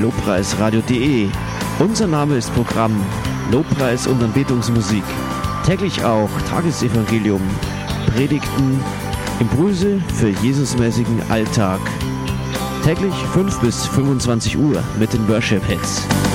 Lobpreisradio.de. Unser Name ist Programm Lobpreis und Anbetungsmusik. Täglich auch Tagesevangelium, Predigten, Impulse für Jesusmäßigen Alltag. Täglich 5 bis 25 Uhr mit den Worship Hits.